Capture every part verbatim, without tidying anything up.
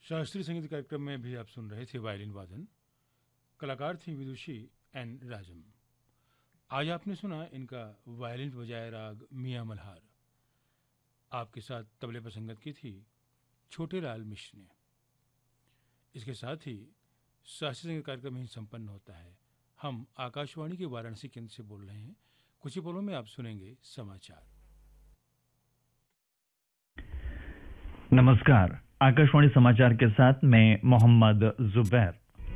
शास्त्रीय संगीत कार्यक्रम में भी आप सुन रहे थे वायलिन वादन। कलाकार थी विदुषी एन राजम। आज आपने सुना इनका वायलिन पर बजाया राग मियां मल्हार। आपके साथ तबले पर संगत की थी छोटे लाल मिश्र ने। इसके साथ ही शास्त्रीय संगीत कार्यक्रम ही संपन्न होता है। हम आकाशवाणी के वाराणसी केंद्र से बोल रहे हैं। कुछ ही पलों में आप सुनेंगे समाचार। नमस्कार, आकाशवाणी समाचार के साथ मैं मोहम्मद जुबैर।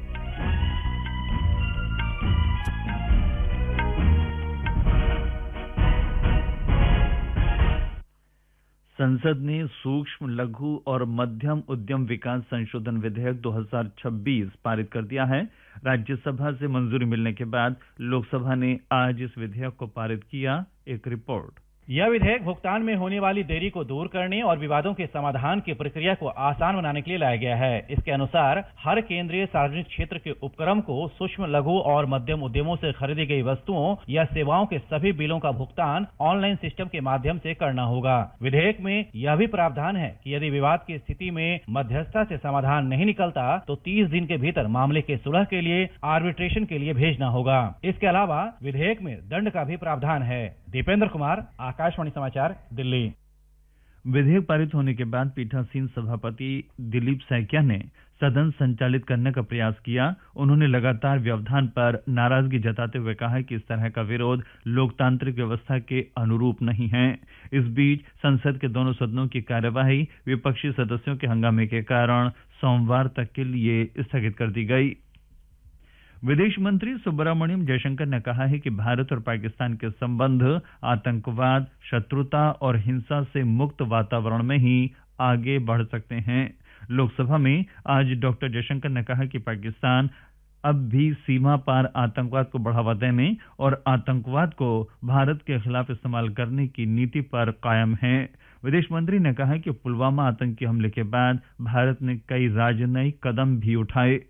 संसद ने सूक्ष्म, लघु और मध्यम उद्यम विकास संशोधन विधेयक दो हज़ार छब्बीस पारित कर दिया है। राज्यसभा से मंजूरी मिलने के बाद लोकसभा ने आज इस विधेयक को पारित किया। एक रिपोर्ट। यह विधेयक भुगतान में होने वाली देरी को दूर करने और विवादों के समाधान की प्रक्रिया को आसान बनाने के लिए लाया गया है। इसके अनुसार हर केंद्रीय सार्वजनिक क्षेत्र के उपक्रम को सूक्ष्म, लघु और मध्यम उद्यमों से खरीदी गई वस्तुओं या सेवाओं के सभी बिलों का भुगतान ऑनलाइन सिस्टम के माध्यम से करना होगा। विधेयक में यह भी प्रावधान है कि यदि विवाद की स्थिति में मध्यस्थता से समाधान नहीं निकलता तो तीस दिन के भीतर मामले के सुलह के लिए आर्बिट्रेशन के लिए भेजना होगा। इसके अलावा विधेयक में दंड का भी प्रावधान है। दीपेंद्र कुमार, आकाशवाणी समाचार, दिल्ली। विधेयक पारित होने के बाद पीठासीन सभापति दिलीप सैकिया ने सदन संचालित करने का प्रयास किया। उन्होंने लगातार व्यवधान पर नाराजगी जताते हुए कहा कि इस तरह का विरोध लोकतांत्रिक व्यवस्था के अनुरूप नहीं है। इस बीच संसद के दोनों सदनों की कार्यवाही विपक्षी सदस्यों के हंगामे के कारण सोमवार तक के लिए स्थगित कर दी गई। विदेश मंत्री सुब्रमण्यम जयशंकर ने कहा है कि भारत और पाकिस्तान के संबंध आतंकवाद, शत्रुता और हिंसा से मुक्त वातावरण में ही आगे बढ़ सकते हैं। लोकसभा में आज डॉक्टर जयशंकर ने कहा कि पाकिस्तान अब भी सीमा पार आतंकवाद को बढ़ावा देने और आतंकवाद को भारत के खिलाफ इस्तेमाल करने की नीति पर कायम है। विदेश मंत्री ने कहा कि पुलवामा आतंकी हमले के बाद भारत ने कई राजनयिक कदम भी उठाए।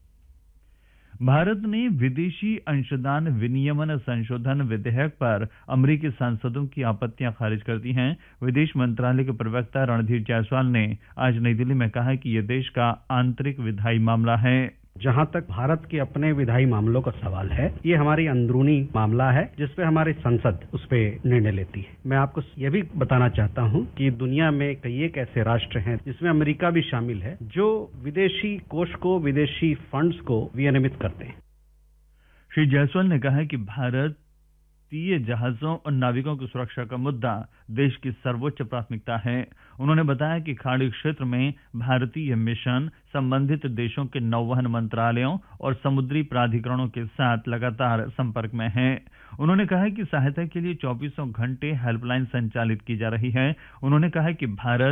भारत ने विदेशी अंशदान विनियमन संशोधन विधेयक पर अमेरिकी सांसदों की आपत्तियां खारिज कर दी हैं। विदेश मंत्रालय के प्रवक्ता रणधीर जायसवाल ने आज नई दिल्ली में कहा कि यह देश का आंतरिक विधायी मामला है। जहां तक भारत के अपने विधायी मामलों का सवाल है, ये हमारी अंदरूनी मामला है जिसपे हमारी संसद उस पे निर्णय लेती है। मैं आपको ये भी बताना चाहता हूं कि दुनिया में कई एक ऐसे राष्ट्र हैं जिसमें अमेरिका भी शामिल है जो विदेशी कोष को, विदेशी फंड्स को विनियमित करते हैं। श्री जायसवाल ने कहा कि भारत तीय जहाजों और नाविकों की सुरक्षा का मुद्दा देश की सर्वोच्च प्राथमिकता है। उन्होंने बताया कि खाड़ी क्षेत्र में भारतीय मिशन संबंधित देशों के नौवहन मंत्रालयों और समुद्री प्राधिकरणों के साथ लगातार संपर्क में है। उन्होंने कहा कि सहायता के लिए चौबीसों घंटे हेल्पलाइन संचालित की जा रही है। उन्होंने कहा कि भारत